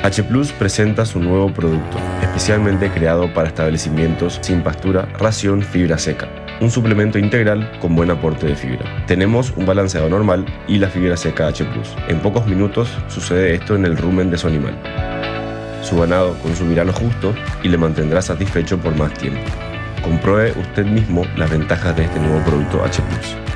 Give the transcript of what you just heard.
H Plus presenta su nuevo producto, especialmente creado para establecimientos sin pastura, Ración Fibra Seca. Un suplemento integral con buen aporte de fibra. Tenemos un balanceado normal y la fibra seca H Plus. En pocos minutos sucede esto en el rumen de su animal. Su ganado consumirá lo justo y le mantendrá satisfecho por más tiempo. Compruebe usted mismo las ventajas de este nuevo producto H Plus.